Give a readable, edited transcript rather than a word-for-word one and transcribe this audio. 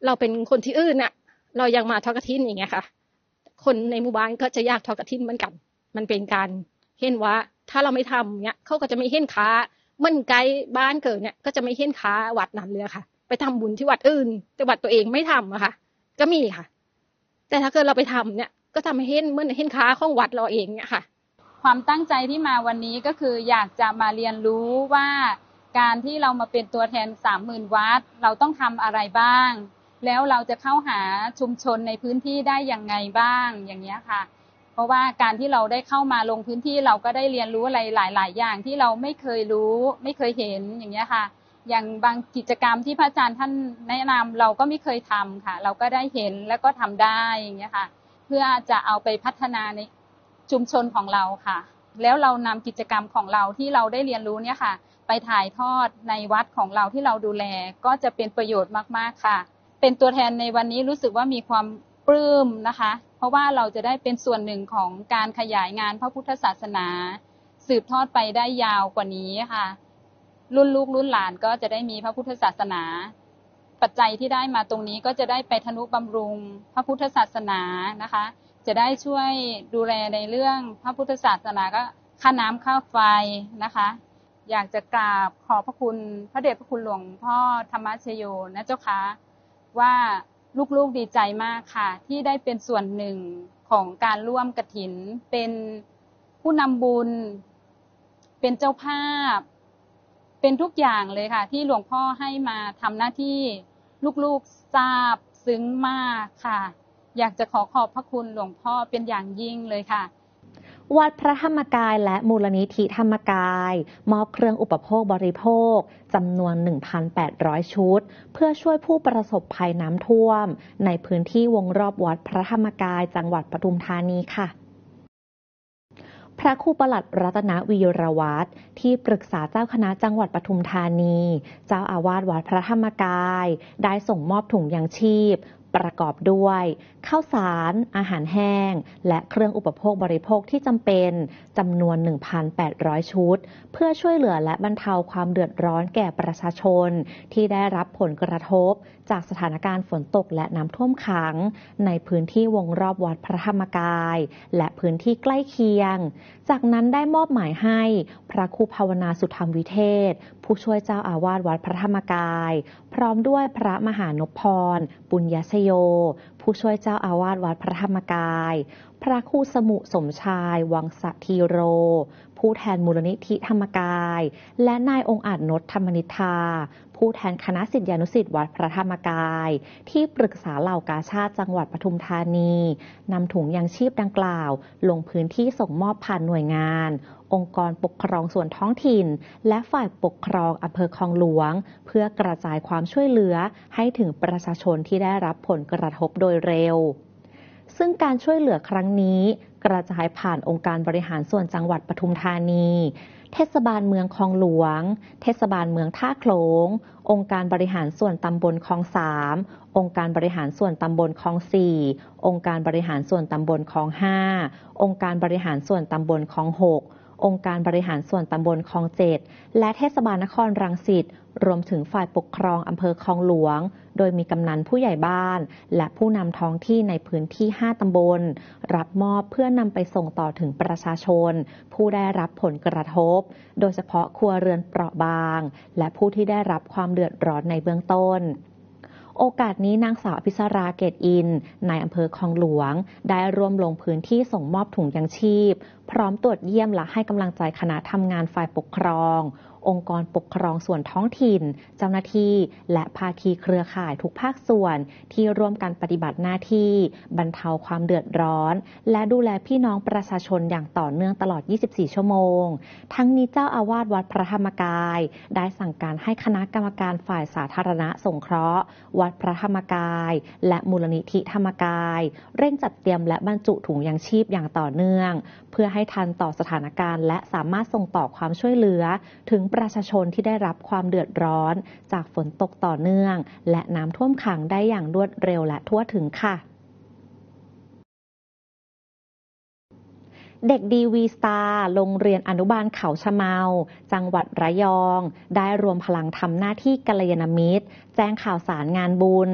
เราเป็นคนที่อื่นน่ะเรายังมาทอดกฐินอย่างเงี้ยค่ะคนในหมู่บ้านก็จะอยากทอดกฐินเหมือนกันมันเป็นการเห็นว่าถ้าเราไม่ทำเงี้ยเขาก็จะไม่เห็นค้ามันไกลบ้านเกิดเนี่ยก็จะไม่เห็นค้าวัดนั้นเลยค่ะไปทำบุญที่วัดอื่นแต่วัดตัวเองไม่ทำอะค่ะก็มีค่ะแต่ถ้าเกิดเราไปทำเนี่ยก็ทำให้เห็นเหมือนเห็นค้าของวัดเราเองเนี่ยค่ะความตั้งใจที่มาวันนี้ก็คืออยากจะมาเรียนรู้ว่าการที่เรามาเป็นตัวแทน 30,000 วัดเราต้องทำอะไรบ้างแล้วเราจะเข้าหาชุมชนในพื้นที่ได้อย่างไงบ้างอย่างเงี้ยค่ะเพราะว่าการที่เราได้เข้ามาลงพื้นที่เราก็ได้เรียนรู้อะไรหลายๆอย่างที่เราไม่เคยรู้ไม่เคยเห็นอย่างเงี้ยค่ะอย่างบางกิจกรรมที่พระอาจารย์ท่านแนะนำเราก็ไม่เคยทำค่ะเราก็ได้เห็นแล้วก็ทำได้อย่างเงี้ยค่ะเพื่อจะเอาไปพัฒนาในชุมชนของเราค่ะแล้วเรานำกิจกรรมของเราที่เราได้เรียนรู้เนี่ยค่ะไปถ่ายทอดในวัดของเราที่เราดูแลก็จะเป็นประโยชน์มากๆค่ะเป็นตัวแทนในวันนี้รู้สึกว่ามีความปลื้มนะคะเพราะว่าเราจะได้เป็นส่วนหนึ่งของการขยายงานพระพุทธศาสนาสืบทอดไปได้ยาวกว่านี้ค่ะรุ่นลูกรุ่นหลานก็จะได้มีพระพุทธศาสนาปัจจัยที่ได้มาตรงนี้ก็จะได้ไปทนุบำรุงพระพุทธศาสนานะคะจะได้ช่วยดูแลในเรื่องพระพุทธศาสนาก็ค่าน้ำค่าไฟนะคะอยากจะกราบขอบพระคุณพระเดชพระคุณหลวงพ่อธรรมชโยนะเจ้าค่ะว่าลูกๆดีใจมากค่ะที่ได้เป็นส่วนหนึ่งของการร่วมกฐินเป็นผู้นำบุญเป็นเจ้าภาพเป็นทุกอย่างเลยค่ะที่หลวงพ่อให้มาทำหน้าที่ลูกๆทราบซึ้งมากค่ะอยากจะขอบพระคุณหลวงพ่อเป็นอย่างยิ่งเลยค่ะวัดพระธรรมกายและมูลนิธิธรรมกายมอบเครื่องอุปโภคบริโภคจำนวน 1,800 ชุดเพื่อช่วยผู้ประสบภัยน้ำท่วมในพื้นที่วงรอบวัดพระธรรมกายจังหวัดปทุมธานีค่ะพระครูปลัดรัตนวีรวัฒน์ที่ปรึกษาเจ้าคณะจังหวัดปทุมธานีเจ้าอาวาสวัดพระธรรมกายได้ส่งมอบถุงยางชีพประกอบด้วยข้าวสารอาหารแห้งและเครื่องอุปโภคบริโภคที่จำเป็นจำนวน 1,800 ชุดเพื่อช่วยเหลือและบรรเทาความเดือดร้อนแก่ประชาชนที่ได้รับผลกระทบจากสถานการณ์ฝนตกและน้ำท่วมขังในพื้นที่วงรอบวัดพระธรรมกายและพื้นที่ใกล้เคียงจากนั้นได้มอบหมายให้พระครูภาวนาสุธรรมวิเทศผู้ช่วยเจ้าอาวาสวัดพระธรรมกายพร้อมด้วยพระมหานพพรปุญญชโยผู้ช่วยเจ้าอาวาสวัดพระธรรมกายพระครูสมุสมชายวังสธีโรผู้แทนมูลนิธิธรรมกายและนายองค์อาจนฏธรรมนิธาผู้แทนคณะศิษยานุศิษย์วัดพระธรรมกายที่ปรึกษาเหล่ากาชาดจังหวัดปทุมธานีนำถุงยางชีพดังกล่าวลงพื้นที่ส่งมอบผ่านหน่วยงานองค์กรปกครองส่วนท้องถิ่นและฝ่ายปกครองอำเภอคลองหลวงเพื่อกระจายความช่วยเหลือให้ถึงประชาชนที่ได้รับผลกระทบโดยเร็วซึ่งการช่วยเหลือครั้งนี้กระจายผ่านองค์การบริหารส่วนจังหวัดปทุมธานีเทศบาลเมืองคลองหลวงเทศบาลเมืองท่าโขลงองค์การบริหารส่วนตำบลคลอง3องค์การบริหารส่วนตำบลคลอง4องค์การบริหารส่วนตำบลคลอง5องค์การบริหารส่วนตำบลคลอง6องค์การบริหารส่วนตำบลคลอง7และเทศบาลนครรังสิตรวมถึงฝ่ายปกครองอำเภอคลองหลวงโดยมีกำนันผู้ใหญ่บ้านและผู้นำท้องที่ในพื้นที่5ตำบลรับมอบเพื่อนำไปส่งต่อถึงประชาชนผู้ได้รับผลกระทบโดยเฉพาะครัวเรือนเปราะบางและผู้ที่ได้รับความเดือดร้อนในเบื้องต้นโอกาสนี้นางสาวอภิสราเกตอินนายอำเภอคลองหลวงได้ร่วมลงพื้นที่ส่งมอบถุงยางชีพพร้อมตรวจเยี่ยมและให้กำลังใจคณะทำงานฝ่ายปกครององค์กรปกครองส่วนท้องถิ่นเจ้าหน้าที่และภาคีเครือข่ายทุกภาคส่วนที่ร่วมกันปฏิบัติหน้าที่บรรเทาความเดือดร้อนและดูแลพี่น้องประชาชนอย่างต่อเนื่องตลอด 24 ชั่วโมงทั้งนี้เจ้าอาวาสวัดพระธรรมกายได้สั่งการให้คณะกรรมการฝ่ายสาธารณสงเคราะห์วัดพระธรรมกายและมูลนิธิธรรมกายเร่งจัดเตรียมและบรรจุถุงยางชีพอย่างต่อเนื่องเพื่อให้ทันต่อสถานการณ์และสามารถส่งต่อความช่วยเหลือถึงประชาชนที่ได้รับความเดือดร้อนจากฝนตกต่อเนื่องและน้ำท่วมขังได้อย่างรวดเร็วและทั่วถึงค่ะเด็กดีวีสตาร์โรงเรียนอนุบาลเขาชะเมาจังหวัดระยองได้รวมพลังทำหน้าที่กัลยาณมิตรแจ้งข่าวสารงานบุญ